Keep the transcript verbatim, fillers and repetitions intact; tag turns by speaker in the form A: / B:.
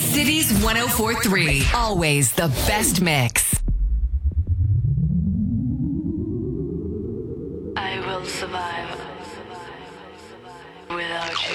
A: Cities one oh four point three. Always the best mix.
B: I will survive without you.